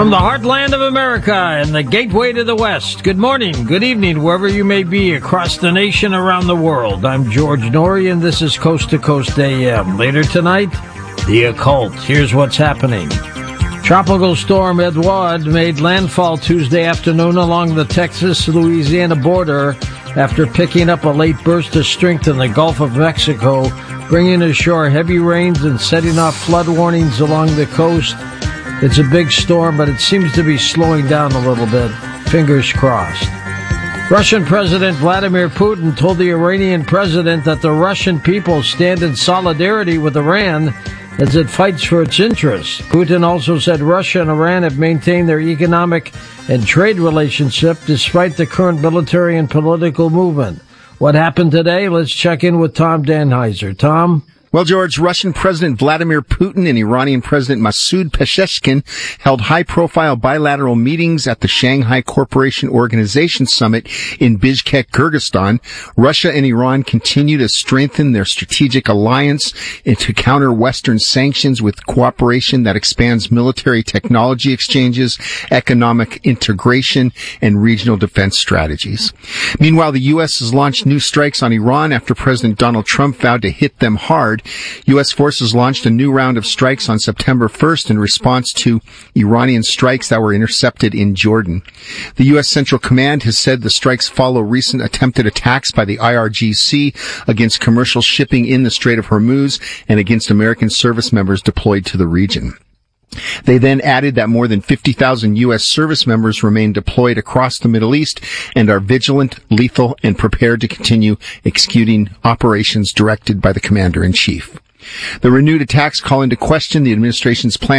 From the heartland of America and the gateway to the West, good morning, good evening, wherever you may be across the nation, around the world. I'm George Norrie, and this is Coast to Coast AM. Later tonight, the occult. Here's what's happening. Tropical storm Edouard made landfall Tuesday afternoon along the Texas-Louisiana border after picking up a late burst of strength in the Gulf of Mexico, bringing ashore heavy rains and setting off flood warnings along the coast. It's a big storm, but it seems to be slowing down a little bit. Fingers crossed. Russian President Vladimir Putin told the Iranian president that the Russian people stand in solidarity with Iran as it fights for its interests. Putin also said Russia and Iran have maintained their economic and trade relationship despite the current military and political movement. What happened today? Let's check in with Tom Danheiser. Tom? Well, George, Russian President Vladimir Putin and Iranian President Masoud Pezeshkian held high-profile bilateral meetings at the Shanghai Cooperation Organization Summit in Bishkek, Kyrgyzstan. Russia and Iran continue to strengthen their strategic alliance and to counter Western sanctions with cooperation that expands military technology exchanges, economic integration, and regional defense strategies. Meanwhile, the U.S. has launched new strikes on Iran after President Donald Trump vowed to hit them hard. U.S. forces launched a new round of strikes on September 1st in response to Iranian strikes that were intercepted in Jordan. The U.S. Central Command has said the strikes follow recent attempted attacks by the IRGC against commercial shipping in the Strait of Hormuz and against American service members deployed to the region. They then added that more than 50,000 U.S. service members remain deployed across the Middle East and are vigilant, lethal, and prepared to continue executing operations directed by the Commander-in-Chief. The renewed attacks call into question the administration's plan